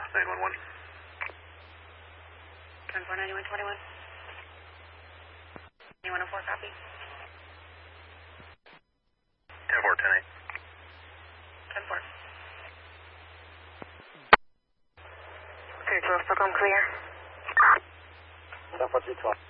911. 10-4, 9121. 2104, copy. 10-4, 10-8. 10-4. Okay, 12, Stockholm clear. 10-4, 312.